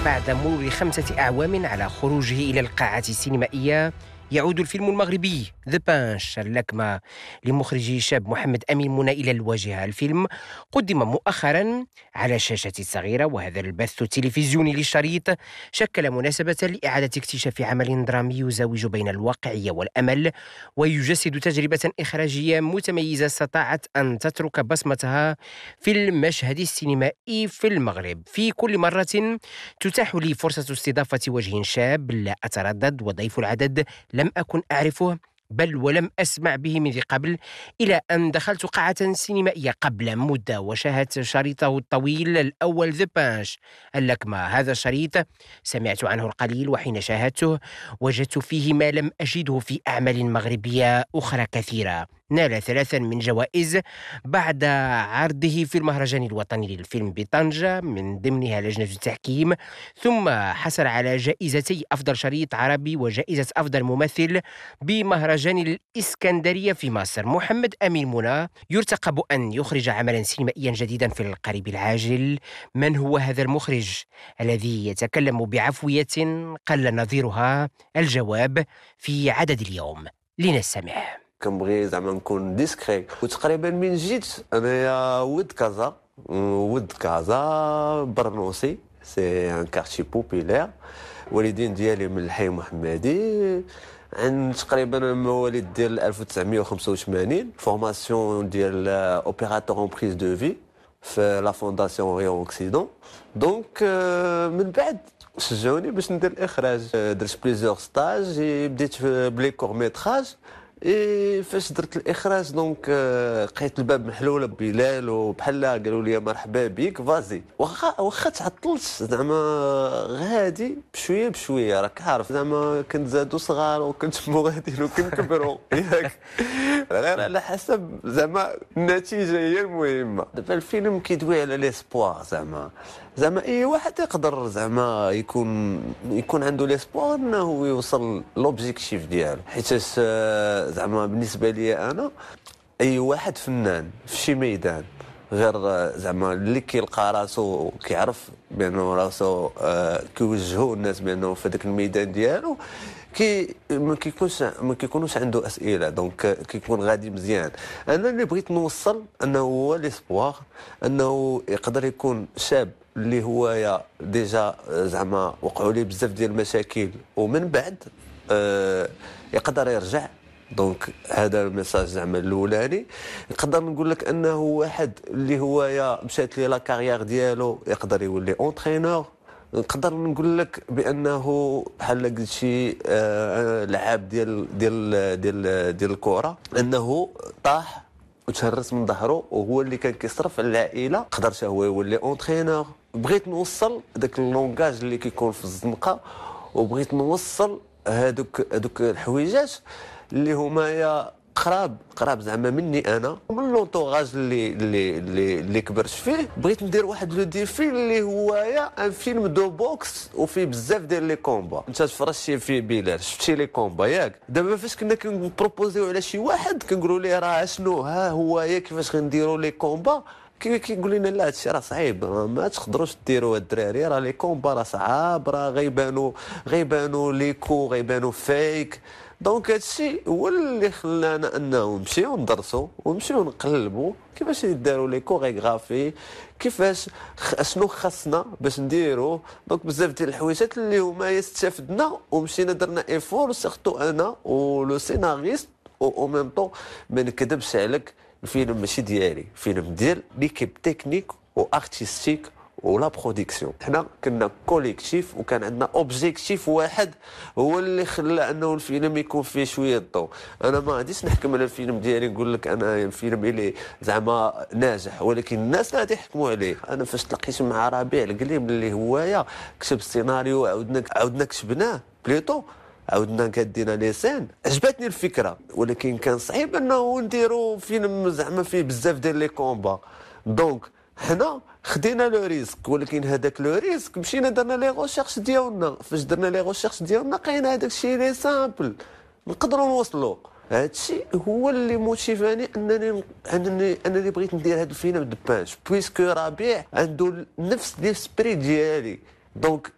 بعد مرور 5 أعوام على خروجه إلى القاعة السينمائية، يعود الفيلم المغربي ذا بانش اللكمة لمخرج شاب محمد أمين منى إلى الواجهة. الفيلم قدم مؤخرا على الشاشة الصغيرة، وهذا البث التلفزيوني للشريط شكل مناسبة لإعادة اكتشاف عمل درامي يزاوج بين الواقعية والأمل، ويجسد تجربة إخراجية متميزة استطاعت أن تترك بصمتها في المشهد السينمائي في المغرب. في كل مرة تتاح لي فرصة استضافة وجه شاب لا أتردد وضيف العدد لم أكن أعرفه بل ولم أسمع به من ذي قبل، إلى أن دخلت قاعة سينمائية قبل مدة وشاهدت شريطه الطويل الأول ذا بانش اللكمة. هذا الشريط سمعت عنه القليل، وحين شاهدته وجدت فيه ما لم أجده في أعمال مغربية أخرى كثيرة. نال 3 من جوائز بعد عرضه في المهرجان الوطني للفيلم بطنجة، من ضمنها لجنة التحكيم، ثم حصل على جائزتي أفضل شريط عربي وجائزة أفضل ممثل بمهرجان الإسكندرية في مصر. محمد أمين منى يرتقب أن يخرج عملا سينمائيا جديدا في القريب العاجل. من هو هذا المخرج الذي يتكلم بعفوية قل نظيرها؟ الجواب في عدد اليوم، لنستمع. كنبغي زعما نكون ديسكري، وتقريبا من جيت انايا ود كازا برنوسي، سي ان كارتي بوبيلير. والدين ديالي من الحي محمدي، عند تقريبا مواليد ديال 1985. فورماسيون ديال اوبيراتور اون بريز دو في في لا فونداسيون ريون اوكسيدون. دونك من بعد شجعوني باش ندير الاخراج، درت بليزيور ستاج، بديت بلي كور ميتراج. فاش درت الاخراج دونك لقيت الباب محلول بلال وبحال قالوا لي مرحبا بك فازي. واخا تعطلت زعما غادي بشويه بشويه، راك عارف زعما كنت زادو صغار وكنت غاديين وكنكبروا ياك، غير على حسب زعما النتيجه هي المهمه. دابا الفيلم كيدوي على ليسبوار، زعما اي واحد يقدر زعما يكون عنده ليسبوار انه يوصل لوبجيكتيف ديالو، حيت زعما بالنسبه لي انا اي واحد فنان في شي ميدان، غير زعما اللي كيلقى راسو كيعرف بانه راسو كيوجهوا الناس بانه في هذاك الميدان ديالو ما كيكونوش عنده اسئله، دونك كيكون غادي مزيان. انا اللي بغيت نوصل انه هو ليسبوار، انه يقدر يكون شاب اللي هو ديجا زعما وقعوا ليه بزاف ديال المشاكل ومن بعد يقدر يرجع. دونك هذا الميساج زعما الاولاني. نقدر نقول لك انه واحد اللي هو مشات ليه لا كارير ديالو يقدر يولي اونترينور. نقدر نقول لك بانه بحال قلتي لعاب ديال الكره، انه طاح وتهرس من ظهره وهو اللي كان كيصرف على العائله، قدر حتى هو يولي اونترينور. بغيت نوصل داك اللونغاج اللي كيكون في الزنقه، وبغيت نوصل هذوك الحويجات اللي هما قراب زعما مني انا ومن لونطوغاج اللي كبرت فيه. بغيت ندير واحد لو ديفي اللي هو ان فيلم دو بوكس وفيه بزاف ديال لي كومبا. انت تفرجتي فيه بلال، شفتي لي كومبا ياك؟ دابا فاش كنا كنبروبوزيو على شي واحد كنقولوا ليه راه شنو ها هو كيفاش غنديروا لي كومبا، كيقول لنا لا هادشي راه صعيب، ما تقدروش ديروا الدراري، راه لي كومبا راه صعاب، راه غيبانوا ليكو، غيبانوا فيك. دونك هادشي هو اللي خلانا انه نمشيو ندرسوا ونمشيو نقلبوا كيفاش يداروا لي كوريغرافي، كيفاش شنو خاصنا باش نديروا. دونك بزاف ديال الحويجات اللي هما استفدنا ومشينا درنا ايفور، سيرتو انا ولو سيناريست. او ميم طون ما نكذبش عليك، الفيلم ماشي ديالي، فيلم ديال ليكيب تكنيك وارتستيك ولا برودكسيون. حنا كنا كوليكتيف وكان عندنا اوبجيكتيف واحد هو اللي خلى انه الفيلم يكون فيه شويه الضوء. انا ما غاديش نحكم على الفيلم ديالي نقول لك انا الفيلم اللي زعما ناجح، ولكن الناس غادي يحكموا عليه. انا فاش تلاقيت مع ربيع القليم اللي هو كتب السيناريو، عاودنا كتبناه بليطو، عاودنا كدينا لي سين، عجبتني الفكره، ولكن كان صعيب انه نديروا فيلم زعما فيه بزاف ديال لي كومبا. دونك حنا خدينا لو ريسك، ولكن هذاك لو ريسك مشينا درنا لي غوشيرش ديالنا. فاش درنا لي غوشيرش ديالنا لقينا هذاك الشيء لي سامبل نقدروا نوصلوا. هذا الشيء هو اللي موتيفاني انني بغيت ندير هذا الفيلم دو بانش، بويسكو ربيع عنده نفس ليسبري ديالي. دونك